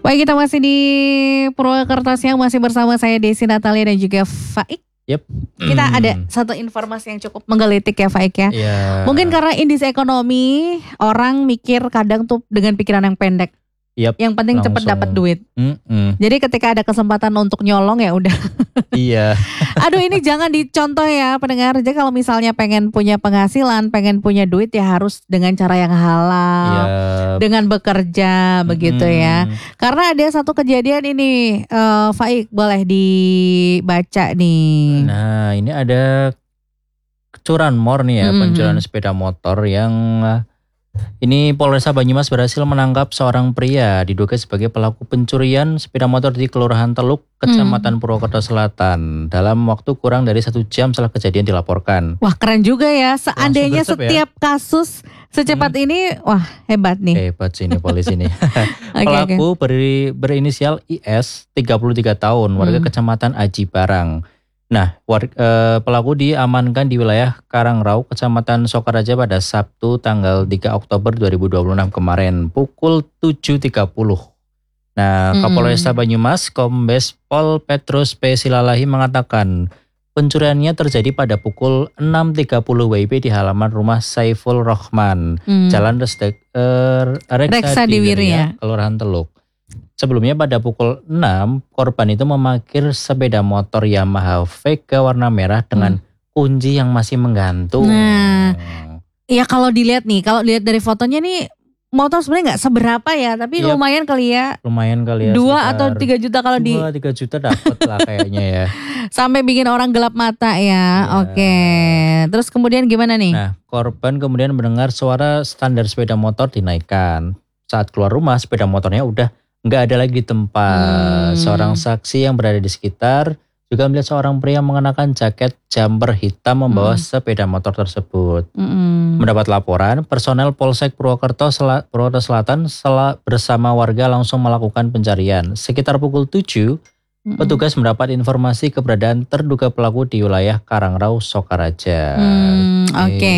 Baik, kita masih di Purwakarta Siang, masih bersama saya Desi Natalia dan juga Faik. Yep. Kita ada satu informasi yang cukup menggelitik ya Faik ya. Yeah. Mungkin karena indeks ekonomi, orang mikir kadang tuh dengan pikiran yang pendek. Yep, yang penting cepat dapat duit. Jadi ketika ada kesempatan untuk nyolong ya udah. Iya. Aduh, ini jangan dicontoh ya pendengar. Jadi kalau misalnya pengen punya penghasilan, pengen punya duit ya harus dengan cara yang halal, dengan bekerja begitu ya. Karena ada satu kejadian ini, Faik boleh dibaca nih. Nah ini ada curanmor nih ya, pencurian sepeda motor yang ini Polresta Banyumas berhasil menangkap seorang pria diduga sebagai pelaku pencurian sepeda motor di Kelurahan Teluk, Kecamatan Purwokerto Selatan dalam waktu kurang dari 1 jam setelah kejadian dilaporkan. Wah, keren juga ya. Seandainya setiap kasus secepat ini, wah hebat nih. Hebat sih ini polisi nih. Pelaku berinisial IS, 33 tahun, warga Kecamatan Aji Barang. Nah, pelaku diamankan di wilayah Karangrau, Kecamatan Sokaraja pada Sabtu tanggal 3 Oktober 2026 kemarin pukul 7.30. Nah, Kapolresta Banyumas Kombes Pol Petrus P. Silalahi mengatakan pencuriannya terjadi pada pukul 6.30 WIB di halaman rumah Saiful Rohman, Jalan Reksa Diwiri ya, Kelurahan Teluk. Sebelumnya pada pukul 6, korban itu memarkir sepeda motor Yamaha Vega warna merah dengan kunci yang masih menggantung. Nah, ya kalau dilihat dari fotonya nih, motor sebenarnya nggak seberapa ya, tapi lumayan kali ya. Lumayan kali ya. 2 atau 3 juta kalau 2-3 juta dapat lah kayaknya ya. Sampai bikin orang gelap mata ya. Oke. Terus kemudian gimana nih? Nah, korban kemudian mendengar suara standar sepeda motor dinaikkan. Saat keluar rumah, sepeda motornya udah nggak ada lagi di tempat. Seorang saksi yang berada di sekitar juga melihat seorang pria mengenakan jaket jumper hitam membawa sepeda motor tersebut. Mendapat laporan, personel Polsek Purwokerto Selatan bersama warga langsung melakukan pencarian. Sekitar pukul 7, petugas mendapat informasi keberadaan terduga pelaku di wilayah Karangrau, Sokaraja. Oke.